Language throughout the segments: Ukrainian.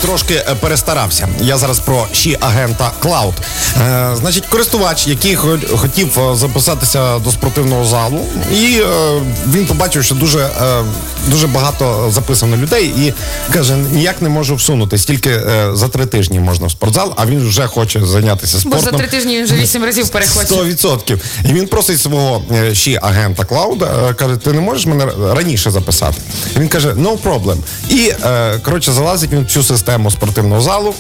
трошки перестарався. Я зараз про She-агента Cloud. Значить, користувач, який хотів записатися до спортивного залу, і він побачив, що дуже багато записано людей, і каже, ніяк не можу всунутись, тільки за 3 тижні можна в спортзал, а він вже хоче зайнятися спортом. Бо за 3 тижні він вже 8 разів перехоче. 100%. І він просить свого She-агента Cloud, каже, ти не можеш мене раніше записати? І він каже, no problem. І, коротше, залазить він в цю систему спортивного залу,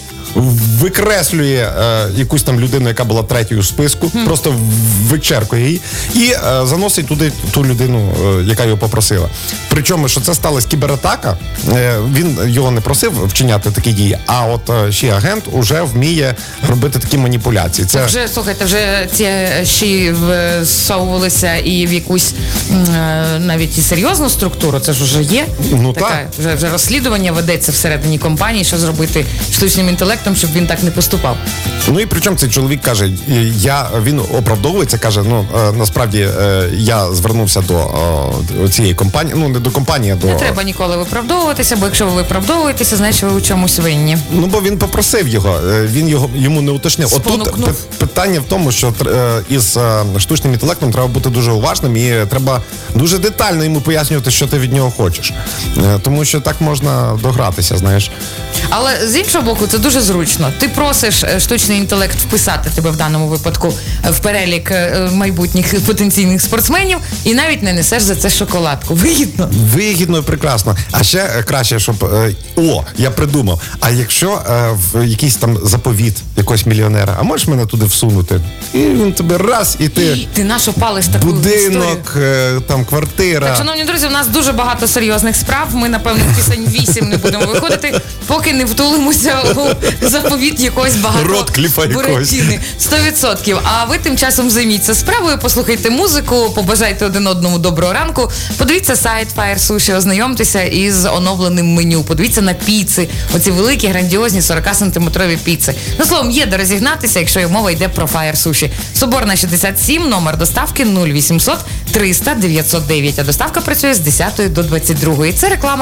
викреслює якусь там людину, яка була 3-ю в списку, просто вичеркує її і заносить туди ту людину, яка його попросила. Причому, що це сталася кібератака, він його не просив вчиняти такі дії, а от She-агент уже вміє робити такі маніпуляції. Це вже, слухайте, вже ці She всовувалися і в якусь навіть і серйозну структуру, це ж вже є. Ну така, так. Вже розслідування ведеться всередині компанії, що зробити штучним інтелектом, щоб він так не поступав. Ну і причому цей чоловік каже, він оправдовується, каже, насправді я звернувся до цієї компанії, не до компанії, а до... Не треба ніколи виправдовуватися, бо якщо ви виправдовуєтеся, значить ви у чомусь винні. Ну, бо він попросив його, він йому не уточнив. Отут питання в тому, що із штучним інтелектом треба бути дуже уважним і треба дуже детально йому пояснювати, що ти від нього хочеш. Тому що так можна догратися, знаєш. Але з іншого боку, це дуже зручно. Ти просиш штучний інтелект вписати тебе в даному випадку в перелік майбутніх потенційних спортсменів і навіть не несеш за це шоколадку. Вигідно. Вигідно і прекрасно. А ще краще, щоб... я придумав. А якщо в якийсь там заповіт якогось мільйонера, а можеш мене туди всунути? І він тобі раз, і ти... Ти нащо палиш таку будинок, там, квартира. Так, шановні друзі, у нас дуже багато серйозних справ. Ми, напевно, пісень 8 не будемо виходити, поки не втулимося у заповіт якогось Буратіни. 100%. А ви тим часом займіться справою, послухайте музику, побажайте один одному доброго ранку. Подивіться сайт Fire Sushi, ознайомтеся із оновленим меню. Подивіться на піци, оці великі, грандіозні 40-сантиметрові піци. Ну, словом, є де розігнатися, якщо мова йде про Fire Sushi. Соборна, 67, номер доставки 0800 300 909. А доставка працює з 10 до 22. Це реклама.